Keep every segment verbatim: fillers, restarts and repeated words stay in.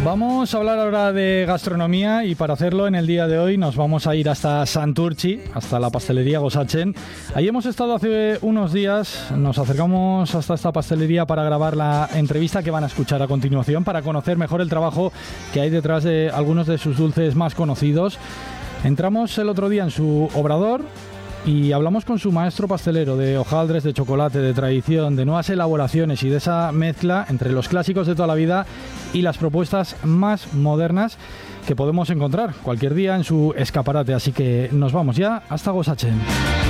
Vamos a hablar ahora de gastronomía y para hacerlo en el día de hoy nos vamos a ir hasta Santurtzi, hasta la pastelería Gosachen. Ahí hemos estado hace unos días, nos acercamos hasta esta pastelería para grabar la entrevista que van a escuchar a continuación, para conocer mejor el trabajo que hay detrás de algunos de sus dulces más conocidos. Entramos el otro día en su obrador y hablamos con su maestro pastelero de hojaldres, de chocolate, de tradición, de nuevas elaboraciones y de esa mezcla entre los clásicos de toda la vida y las propuestas más modernas que podemos encontrar cualquier día en su escaparate. Así que nos vamos ya hasta Gosachen.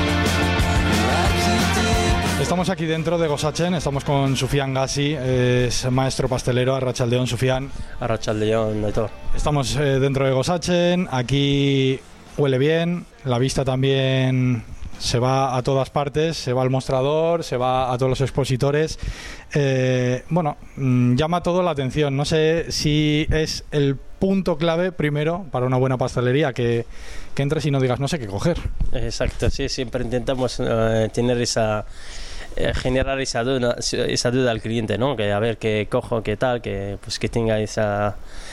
Estamos aquí dentro de Gosachen, estamos con Sufian Gassi, es maestro pastelero. Arratsaldeon, Sufian. Arratsaldeon, Aitor. Estamos eh, dentro de Gosachen, aquí huele bien, la vista también se va a todas partes, se va al mostrador, se va a todos los expositores. Eh, bueno, mmm, llama todo la atención. No sé si es el punto clave primero para una buena pastelería, que, que entres y no digas no sé qué coger. Exacto, sí, siempre intentamos uh, tener esa... Eh, generar esa duda, esa duda al cliente, ¿no? Que a ver qué cojo, qué tal, que pues que tenga esa...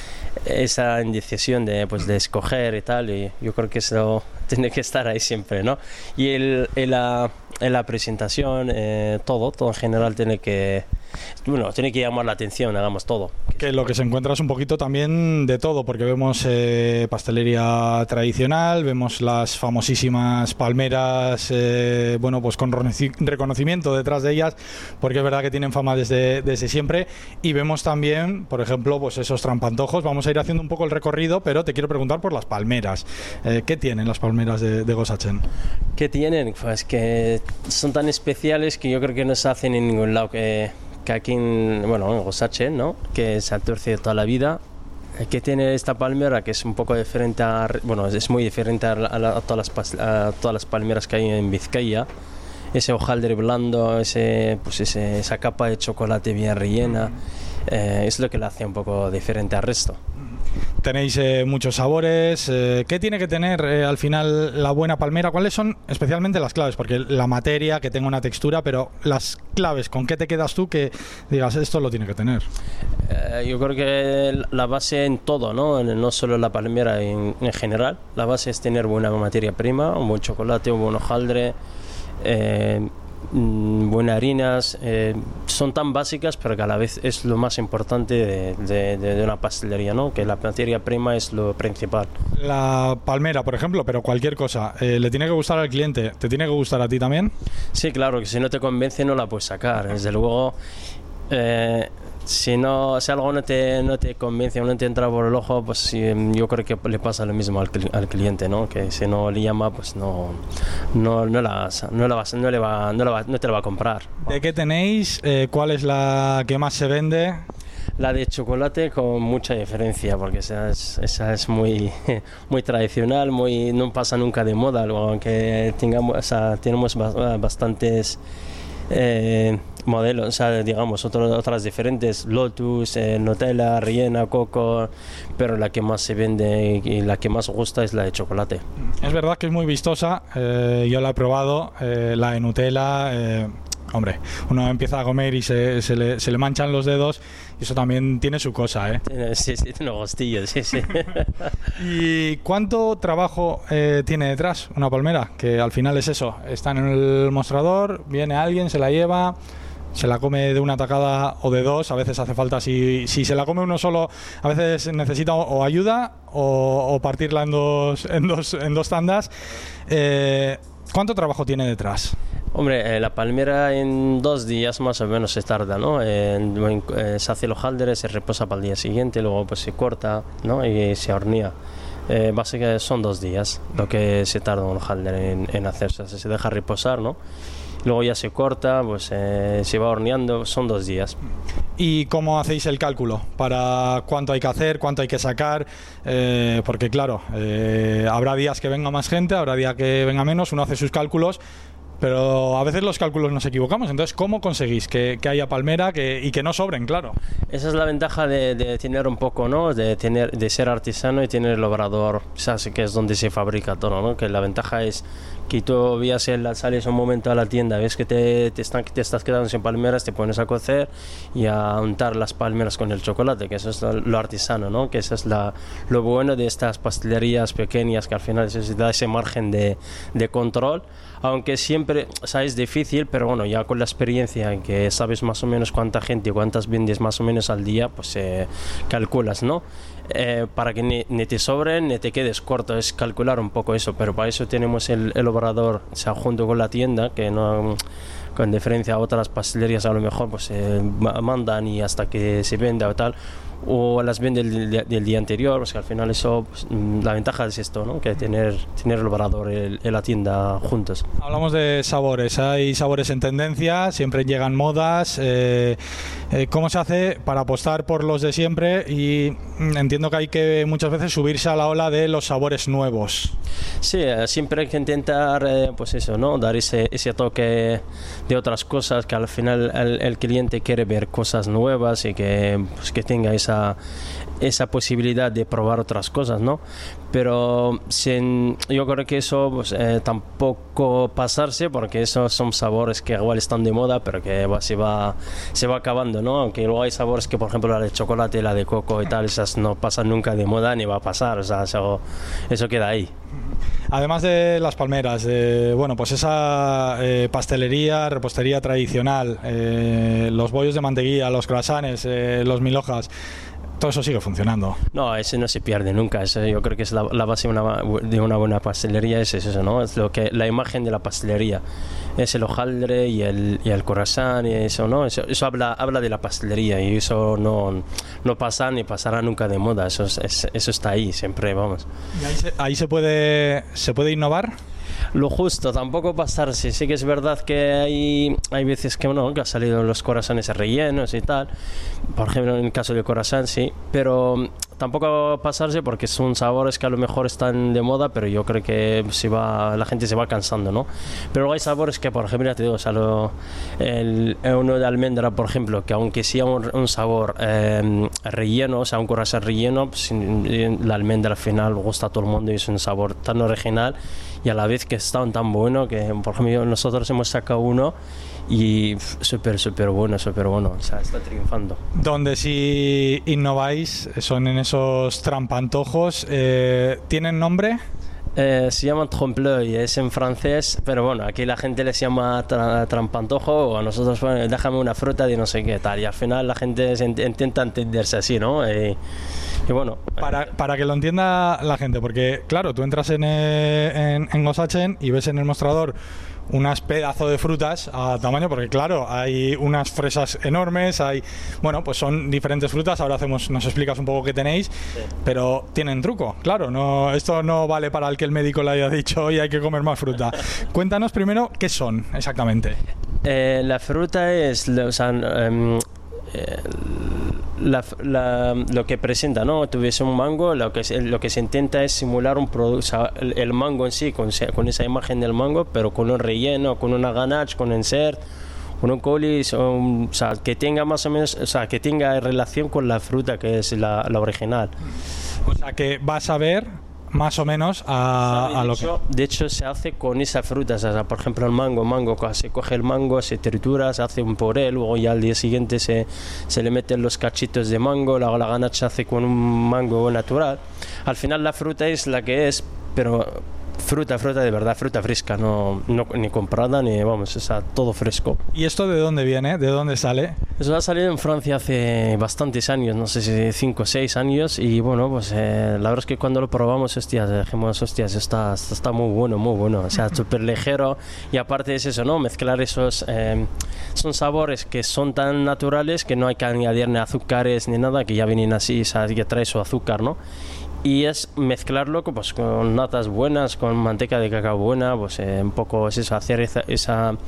esa indecisión de pues de escoger y tal, y yo creo que eso tiene que estar ahí siempre, ¿no? Y el, el la, en la presentación, eh, todo, todo en general tiene que, bueno, tiene que llamar la atención, hagamos todo. Que lo que se encuentra es un poquito también de todo, porque vemos eh, pastelería tradicional, vemos las famosísimas palmeras, eh, bueno, pues con reconocimiento detrás de ellas, porque es verdad que tienen fama desde, desde siempre, y vemos también, por ejemplo, pues esos trampantojos. Vamos a ir haciendo un poco el recorrido, pero te quiero preguntar por las palmeras. Eh, ¿Qué tienen las palmeras de, de Gosachen? ¿Qué tienen? Pues que son tan especiales que yo creo que no se hacen en ningún lado, que que aquí en, bueno, en Gosachen, ¿no? Que se Santurtzi de toda la vida, que tiene esta palmera que es un poco diferente a, bueno, es muy diferente a, la, a, todas, las, a todas las palmeras que hay en Vizcaya. Ese hojaldre blando, ese, pues ese, esa capa de chocolate bien rellena, eh, es lo que la hace un poco diferente al resto. Tenéis eh, muchos sabores. Eh, ¿Qué tiene que tener eh, al final la buena palmera? ¿Cuáles son especialmente las claves? Porque la materia, que tenga una textura, pero las claves, ¿con qué te quedas tú que digas esto lo tiene que tener? Eh, yo creo que la base en todo, ¿no? No solo la palmera, en, en general. La base es tener buena materia prima, un buen chocolate, un buen hojaldre, eh, buenas harinas, eh, son tan básicas, pero que a la vez es lo más importante de, de, de, de una pastelería, ¿no? Que la materia prima es lo principal. La palmera, por ejemplo, pero cualquier cosa, eh, ¿le tiene que gustar al cliente? ¿Te tiene que gustar a ti también? Sí, claro, que si no te convence no la puedes sacar. Desde luego, eh, si no, si algo no te, no te convence o no te entra por el ojo, pues sí, yo creo que le pasa lo mismo al, al cliente, ¿no? Que si no le llama, pues no, no, no, la, no, la vas, no, le va, no, la va, no te la va a comprar. ¿De qué tenéis? Eh, ¿Cuál es la que más se vende? La de chocolate con mucha diferencia, porque esa es, esa es muy, muy tradicional, muy, no pasa nunca de moda, aunque tengamos, o sea, tenemos bastantes eh, modelos, o sea, digamos, otro, otras diferentes, Lotus, eh, Nutella, rellena, coco, pero la que más se vende y la que más gusta es la de chocolate. Es verdad que es muy vistosa, eh, yo la he probado, eh, la de Nutella. Eh, Hombre, uno empieza a comer y se, se, le, se le manchan los dedos, y eso también tiene su cosa, ¿eh? Sí, sí, tiene gustillo, sí, sí. ¿Y cuánto trabajo eh, tiene detrás una palmera? Que al final es eso, está en el mostrador, viene alguien, se la lleva, se la come de una tacada o de dos, a veces hace falta, si, si se la come uno solo, a veces necesita o ayuda o, o partirla en dos, en dos, en dos tandas. Eh, ¿Cuánto trabajo tiene detrás? Hombre, eh, la palmera en dos días más o menos se tarda, ¿no? Eh, eh, se hace el hojaldre, se reposa para el día siguiente, luego pues se corta, ¿no? Y se hornea. Eh, básicamente son dos días lo que se tarda un hojaldre en, en hacerse, se deja reposar, ¿no? Luego ya se corta, pues eh, se va horneando, son dos días. ¿Y cómo hacéis el cálculo para cuánto hay que hacer, cuánto hay que sacar? Eh, porque claro, eh, habrá días que venga más gente, habrá días que venga menos, uno hace sus cálculos, pero a veces los cálculos nos equivocamos. Entonces, ¿cómo conseguís que, que haya palmera que, y que no sobren, claro? Esa es la ventaja de, de tener un poco, ¿no? De tener, de ser artesano y tener el obrador, o sea, que es donde se fabrica todo, ¿no? Que la ventaja es que tú vías el, sales un momento a la tienda, ves que te, te, están, te estás quedando sin palmeras, te pones a cocer y a untar las palmeras con el chocolate, que eso es lo, lo artesano, ¿no? Que eso es la, lo bueno de estas pastelerías pequeñas, que al final se da ese margen de, de control, aunque siempre, o sea, es difícil, pero bueno, ya con la experiencia en que sabes más o menos cuánta gente y cuántas vendes más o menos al día, pues eh, calculas, ¿no? Eh, para que ni, ni te sobren ni te quedes corto, es calcular un poco eso, pero para eso tenemos el, el obrador, o sea, junto con la tienda, que no, con diferencia a otras pastelerías a lo mejor pues eh, mandan y hasta que se venda o tal, o las venden del, del día anterior, o sea, al final eso, pues, la ventaja es esto, ¿no? Que tener, tener el obrador en la tienda juntos. Hablamos de sabores, hay sabores en tendencia, siempre llegan modas, eh, eh, ¿cómo se hace para apostar por los de siempre? Y entiendo que hay que muchas veces subirse a la ola de los sabores nuevos. Sí, siempre hay que intentar, eh, pues eso, ¿no? Dar ese, ese toque de otras cosas, que al final el, el cliente quiere ver cosas nuevas y que, pues, que tenga esa esa posibilidad de probar otras cosas, ¿no? Pero sin, yo creo que eso pues, eh, tampoco pasarse, porque esos son sabores que igual están de moda, pero que va, se va se va acabando, ¿no? Aunque luego hay sabores que, por ejemplo, la de chocolate, la de coco y tal, esas no pasan nunca de moda ni va a pasar, o sea, eso, eso queda ahí. Además de las palmeras, eh, bueno, pues esa eh, pastelería, repostería tradicional, eh, los bollos de mantequilla, los croissants, eh, los mil hojas, todo eso sigue funcionando. No, ese no se pierde nunca. Eso yo creo que es la, la base de una, de una buena pastelería, es eso, ¿no? Es lo que, la imagen de la pastelería. Es el hojaldre y el, y el croissant y eso, ¿no? Eso, eso habla, habla de la pastelería y eso no, no pasa ni pasará nunca de moda. Eso, es, eso está ahí, siempre, vamos. ¿Y ahí se, ahí se puede, se puede innovar? Lo justo, tampoco pasarse. Sí que es verdad que hay, hay veces que, bueno, que han salido los croissants rellenos y tal. Por ejemplo, en el caso del croissant, sí. Pero tampoco pasarse porque son sabores que a lo mejor están de moda, pero yo creo que se va, la gente se va cansando, ¿no? Pero hay sabores que, por ejemplo, ya te digo, o sea, lo, el, uno de almendra, por ejemplo, que aunque sea un, un sabor eh, relleno, o sea, un croissant relleno, pues, la almendra al final gusta a todo el mundo y es un sabor tan original y a la vez que está tan bueno que, por ejemplo, nosotros hemos sacado uno y súper, súper bueno, súper bueno, o sea, está triunfando. Donde si innováis son en esos trampantojos, eh, ¿tienen nombre? Eh, se llama trompe-l'œil, es en francés, pero bueno, aquí la gente les llama tra- trampantojo, o a nosotros, bueno, déjame una fruta de no sé qué tal, y al final la gente se ent- intenta entenderse así, ¿no? Y, y bueno... Para, para que lo entienda la gente, porque claro, tú entras en, en, en Gosachen y ves en el mostrador unas pedazos de frutas a tamaño, porque claro, hay unas fresas enormes, hay, bueno, pues son diferentes frutas, ahora hacemos, nos explicas un poco qué tenéis, sí. Pero tienen truco, claro, no, esto no vale para el que el médico le haya dicho hoy hay que comer más fruta. Cuéntanos primero qué son exactamente. Eh, la fruta es, o sea, um, eh, La, la, lo que presenta, ¿no? Tuviese un mango, lo que, lo que se intenta es simular un producto, o sea, el, el mango en sí, con, con esa imagen del mango, pero con un relleno, con una ganache, con un insert, con un coulis, o sea, que tenga más o menos, o sea, que tenga relación con la fruta que es la, la original. O sea, que vas a ver más o menos a, ¿Sabe? a lo hecho, que... De hecho, se hace con esa fruta, o sea, por ejemplo, el mango, mango, se coge el mango, se tritura, se hace un puré, luego ya al día siguiente se, se le meten los cachitos de mango, luego la ganache se hace con un mango natural. Al final la fruta es la que es, pero fruta, fruta de verdad, fruta fresca, no, no ni comprada, ni vamos, o sea, todo fresco. ¿Y esto de dónde viene? ¿De dónde sale? Eso ha salido en Francia hace bastantes años, no sé si cinco o seis años, y bueno, pues eh, la verdad es que cuando lo probamos, hostias, dijimos, hostias, está, está muy bueno, muy bueno, o sea, súper ligero, y aparte es eso, ¿no? Mezclar esos, eh, son sabores que son tan naturales que no hay que añadir ni azúcares ni nada, que ya vienen así, o sea, que trae su azúcar, ¿no? Y es mezclarlo pues, con natas buenas, con manteca de cacao buena, pues eh, un poco es eso, hacer esa, esa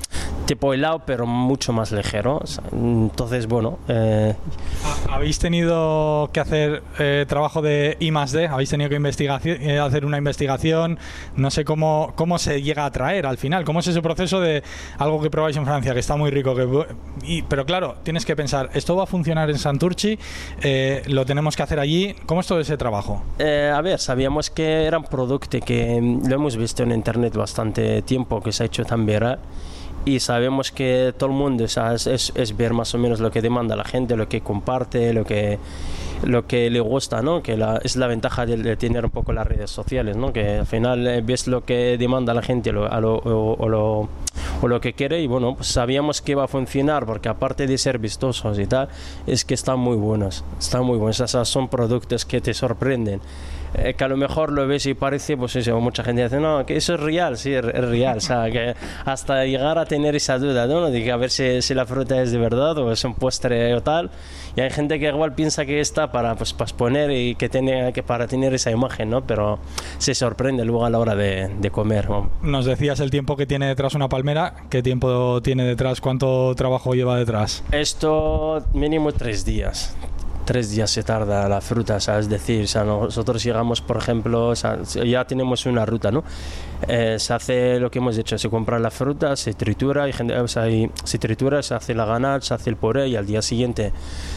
tipo helado, pero mucho más ligero. O sea, entonces, bueno... Eh... ¿Habéis tenido que hacer eh, trabajo de I más D? ¿Habéis tenido que investigación, eh, hacer una investigación? No sé cómo, cómo se llega a traer al final. ¿Cómo es ese proceso de algo que probáis en Francia, que está muy rico? Que, y, pero claro, tienes que pensar, ¿esto va a funcionar en Santurtzi? Eh, ¿Lo tenemos que hacer allí? ¿Cómo es todo ese trabajo? Eh, a ver, sabíamos que era un producto que lo hemos visto en internet bastante tiempo, que se ha hecho tan viral. Y sabemos que todo el mundo, o sea, es, es, es ver más o menos lo que demanda la gente, lo que comparte, lo que, lo que le gusta, ¿no? Que la, es la ventaja de, de tener un poco las redes sociales, ¿no? Que al final eh, ves lo que demanda la gente lo, a lo, o, o, lo, o lo que quiere y bueno, pues sabíamos que iba a funcionar porque aparte de ser vistosos y tal, es que están muy buenos, están muy buenos, o sea, son productos que te sorprenden. Eh, que a lo mejor lo ves y parece, pues eso, mucha gente dice, no, que eso es real, sí, es, es real, o sea, que hasta llegar a tener esa duda, ¿no? De que a ver si, si la fruta es de verdad o es un postre o tal, y hay gente que igual piensa que está para, pues, para exponer y que tiene que para tener esa imagen, ¿no? Pero se sorprende luego a la hora de, de comer, ¿no? Nos decías el tiempo que tiene detrás una palmera, ¿qué tiempo tiene detrás? ¿Cuánto trabajo lleva detrás? Esto mínimo tres días. Tres días se tarda la fruta, o sea, es decir, o sea, nosotros llegamos, por ejemplo, o sea, ya tenemos una ruta, ¿no? Eh, se hace lo que hemos hecho, se compra la fruta, se tritura, y, o sea, y se tritura, se hace la ganache, se hace el puré y al día siguiente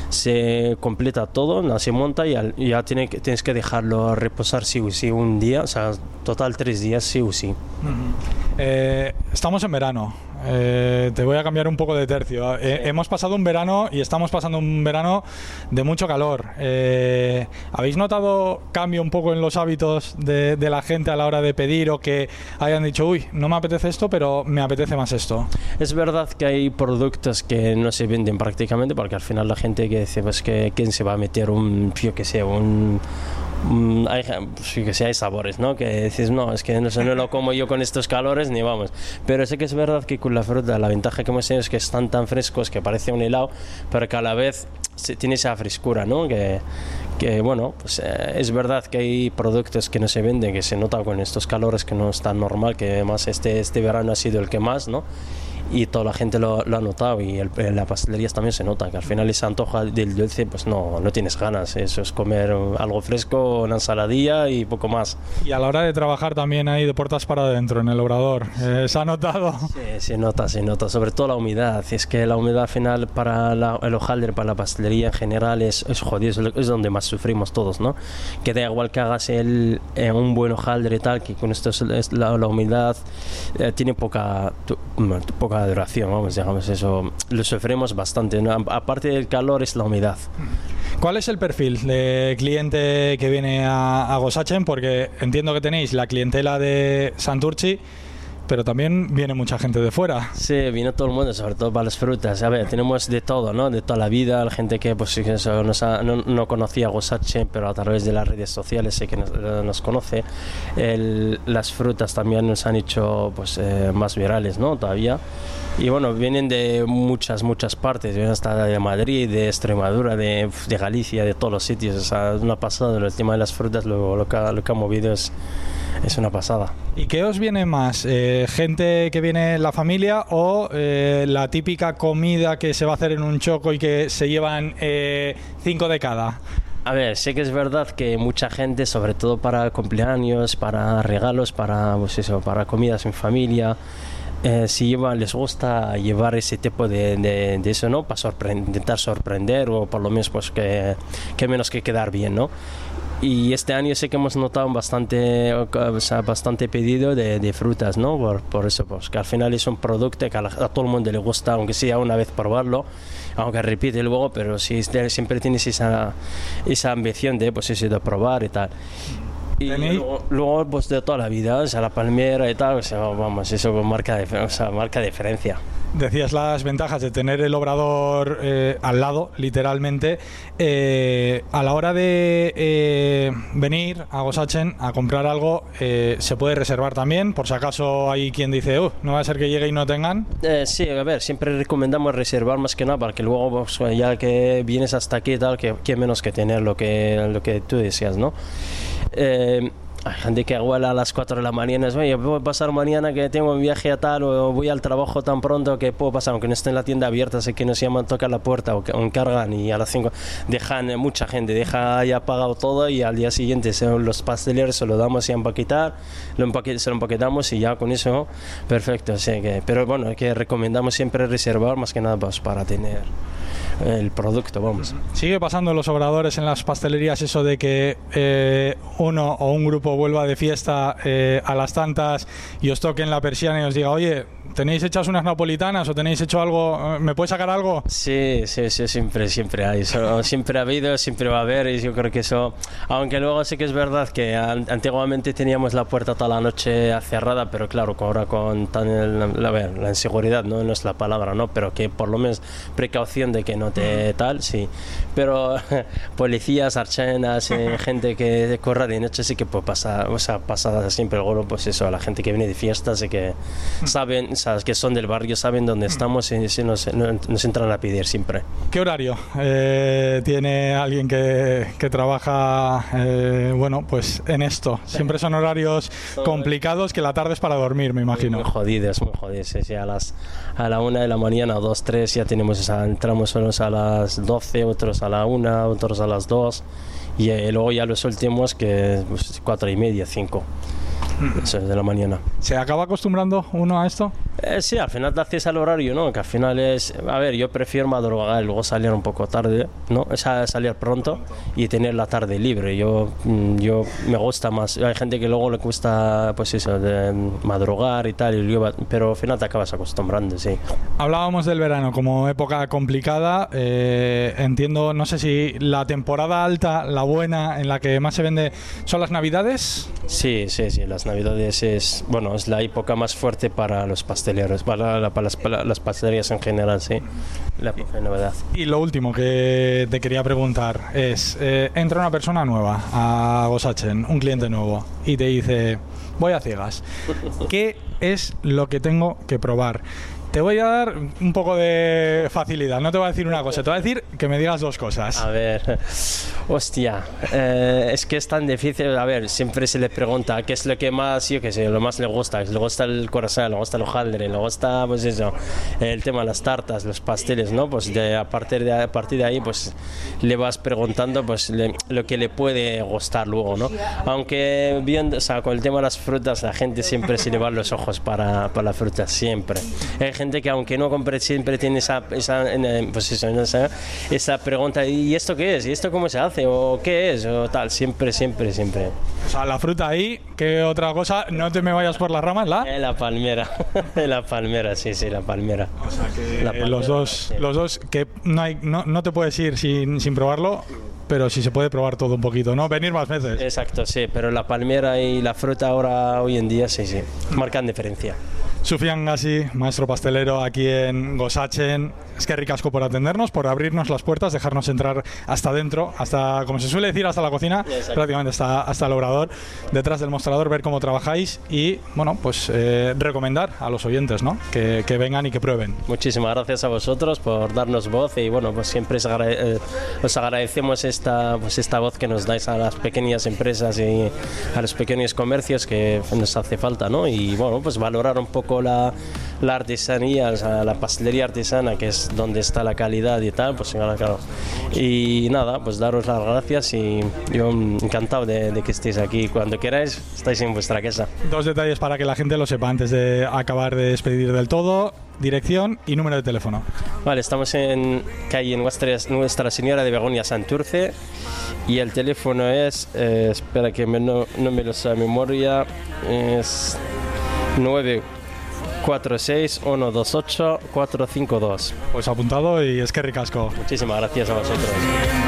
se completa todo, ¿no? Se monta y al, ya tiene, tienes que dejarlo reposar sí o sí un día, o sea, total tres días sí o sí. Uh-huh. eh, estamos en verano. Eh, te voy a cambiar un poco de tercio. Eh, sí. Hemos pasado un verano y estamos pasando un verano de mucho calor. Eh, ¿Habéis notado cambio un poco en los hábitos de, de la gente a la hora de pedir o que hayan dicho, uy, no me apetece esto, pero me apetece más esto? Es verdad que hay productos que no se venden prácticamente porque al final la gente que dice, pues que quién se va a meter un, yo que sé, un... Mm, hay, pues, que sí, hay sabores, ¿no? Que dices, no, es que no, no lo como yo con estos calores ni vamos. Pero sé que es verdad que con la fruta la ventaja que hemos tenido es que están tan frescos que parece un helado, pero que a la vez se, tiene esa frescura, ¿no? Que, que bueno, pues eh, es verdad que hay productos que no se venden, que se nota con estos calores que no es tan normal, que además este, este verano ha sido el que más, ¿no? Y toda la gente lo, lo ha notado y el, en las pastelerías también se nota que al final ese antojo del dulce pues no, no tienes ganas, eso es comer algo fresco, una ensaladilla y poco más. Y a la hora de trabajar también hay de puertas para adentro en el obrador, eh, ¿se ha notado? Sí, se nota, se nota, sobre todo la humedad, es que la humedad al final para la, el hojaldre, para la pastelería en general es, es jodido, es donde más sufrimos todos, ¿no? Que da igual que hagas el, eh, un buen hojaldre y tal, que con esto es, es la, la humedad eh, tiene poca, tu, poca duración, vamos, digamos eso, lo sufrimos bastante, ¿no? Aparte del calor es la humedad. ¿Cuál es el perfil de cliente que viene a, a Gosachen? Porque entiendo que tenéis la clientela de Santurtzi, pero también viene mucha gente de fuera. Sí, viene todo el mundo, sobre todo para las frutas. A ver, tenemos de todo, ¿no? De toda la vida, la gente que pues eso, nos ha, no, no conocía Gosachen, pero a través de las redes sociales sé que nos, nos conoce. El, las frutas también nos han hecho pues eh, más virales, ¿no? Todavía. Y bueno, vienen de muchas, muchas partes, vienen hasta de Madrid, de Extremadura, de, de Galicia, de todos los sitios. O sea, es una pasada, el tema de las frutas, lo, lo, que, lo que ha movido es, es una pasada. ¿Y qué os viene más? Eh, ¿Gente que viene en la familia o eh, la típica comida que se va a hacer en un choco y que se llevan eh, cinco de cada? A ver, sé que es verdad que mucha gente, sobre todo para cumpleaños, para regalos, para, pues eso, para comidas en familia, Eh, si lleva, les gusta llevar ese tipo de, de, de eso, ¿no? Para sorprend- intentar sorprender o por lo menos pues que, que menos que quedar bien, ¿no? Y este año sé que hemos notado bastante, o sea, bastante pedido de, de frutas, ¿no? Por, por eso, pues que al final es un producto que a, la, a todo el mundo le gusta, aunque sea una vez probarlo, aunque repite luego, pero si siempre tienes esa, esa ambición de, pues eso, de probar y tal. Y luego, luego pues de toda la vida, o sea, la palmera y tal, o sea, vamos, eso marca, de, o sea, marca diferencia. Decías las ventajas de tener el obrador eh, al lado, literalmente. Eh, a la hora de eh, venir a Gosachen a comprar algo, eh, ¿se puede reservar también? Por si acaso hay quien dice, uh, no va a ser que llegue y no tengan. Eh, sí, a ver, siempre recomendamos reservar más que nada, para que luego, pues, ya que vienes hasta aquí y tal, que, que menos que tener lo que, lo que tú deseas, ¿no? Eh, Hay gente que huela a las cuatro de la mañana, es, oye, puedo pasar mañana que tengo un viaje a tal, o voy al trabajo tan pronto que puedo pasar, aunque no esté en la tienda abierta, sé que nos llaman, tocan la puerta o, que, o encargan y a las cinco dejan, eh, mucha gente deja ya pagado todo y al día siguiente se, los pasteleros se lo damos y a empaquetar, lo empaque, se lo empaquetamos y ya con eso, perfecto. O sea que, pero bueno, que recomendamos siempre reservar más que nada pues, para tener el producto, vamos. ¿Sigue pasando en los obradores en las pastelerías eso de que eh, uno o un grupo vuelva de fiesta eh, a las tantas y os toquen la persiana y os diga, oye, ¿tenéis hechas unas napolitanas o tenéis hecho algo? ¿Me puedes sacar algo? Sí, sí, sí, siempre, siempre hay. Eso, siempre ha habido, siempre va a haber y yo creo que eso, aunque luego sí que es verdad que antiguamente teníamos la puerta toda la noche cerrada, pero claro, ahora con tan el, la, la inseguridad, no, no es la palabra, ¿no? Pero que por lo menos precaución de que no te tal, sí. Pero policías, archenas, eh, gente que corra de noche sí que puede pasar, o sea, pasa siempre el golo, pues eso, a la gente que viene de fiestas y que saben, sabes, que son del barrio, saben dónde estamos y, y nos, nos entran a pedir siempre. ¿Qué horario eh, tiene alguien que, que trabaja, eh, bueno, pues en esto? Siempre son horarios complicados, que la tarde es para dormir, me imagino. Muy, muy jodidos, muy jodidos. Sí, a las a la una de la mañana, dos, tres, ya tenemos, o sea, entramos unos a las doce, otros a la una, otros a las dos y eh, luego ya los últimos que pues, cuatro y media, cinco. Eso es de la mañana. ¿Se acaba acostumbrando uno a esto? Eh, sí, al final te haces al horario, ¿no? Que al final es... A ver, yo prefiero madrugar y luego salir un poco tarde, ¿no? O sea, salir pronto y tener la tarde libre. Yo, yo me gusta más... Hay gente que luego le cuesta, pues eso, de madrugar y tal, y yo, pero al final te acabas acostumbrando, sí. Hablábamos del verano como época complicada. Eh, entiendo, no sé si la temporada alta, la buena, en la que más se vende, ¿son las Navidades? Sí, sí, sí. Las Navidades es, bueno, es la época más fuerte para los pasteleros, para, la, para, las, para las pastelerías en general, sí, la época de Navidad. Y lo último que te quería preguntar es, eh, entra una persona nueva a Gosachen, un cliente nuevo, y te dice, voy a ciegas, ¿qué es lo que tengo que probar? Te voy a dar un poco de facilidad, no te voy a decir una cosa, te voy a decir que me digas dos cosas. A ver, hostia, eh, es que es tan difícil, a ver, siempre se le pregunta qué es lo que más, yo qué sé, lo más le gusta, le gusta el corazón, le gusta el hojaldre, le gusta, pues eso, el tema de las tartas, los pasteles, ¿no? Pues de, a, partir de, a partir de ahí, pues le vas preguntando pues le, lo que le puede gustar luego, ¿no? Aunque bien, o sea, con el tema de las frutas, la gente siempre se le van los ojos para, para la fruta, siempre. Hay gente que aunque no compre siempre tiene esa, esa, pues eso, esa, esa pregunta, ¿y esto qué es? ¿Y esto cómo se hace? ¿O qué es? O tal, siempre, siempre, siempre. O sea, la fruta ahí, ¿qué otra cosa? No te me vayas por las ramas, ¿la? La palmera, la palmera, sí, sí, la palmera. O sea que la palmera, los dos, sí. los dos, que no, hay, no, no te puedes ir sin, sin probarlo, pero sí se puede probar todo un poquito, ¿no? Venir más veces. Exacto, sí, pero la palmera y la fruta ahora, hoy en día, sí, sí, marcan diferencia. Sufian Gassi, maestro pastelero aquí en Gosachen, es que ricasco por atendernos, por abrirnos las puertas, dejarnos entrar hasta dentro, hasta, como se suele decir, hasta la cocina, exacto, prácticamente hasta, hasta el obrador, detrás del mostrador, ver cómo trabajáis y, bueno, pues eh, recomendar a los oyentes, ¿no? Que, que vengan y que prueben. Muchísimas gracias a vosotros por darnos voz y, bueno, pues siempre os, agrade- eh, os agradecemos esta, pues esta voz que nos dais a las pequeñas empresas y a los pequeños comercios que nos hace falta, ¿no? Y, bueno, pues valorar un poco La, la artesanía, o sea, la pastelería artesana, que es donde está la calidad y tal, pues claro. Y nada, pues daros las gracias y yo encantado de, de que estéis aquí. Cuando queráis, estáis en vuestra casa. Dos detalles para que la gente lo sepa antes de acabar de despedir del todo: dirección y número de teléfono. Vale, estamos en calle Nuestra, Nuestra Señora de Begoña, Santurce, y el teléfono es, eh, espera que me, no, no me lo sé a memoria, es nueve cuatro seis uno dos ocho cuatro cinco dos. Pues apuntado y es que ricasco. Muchísimas gracias a vosotros.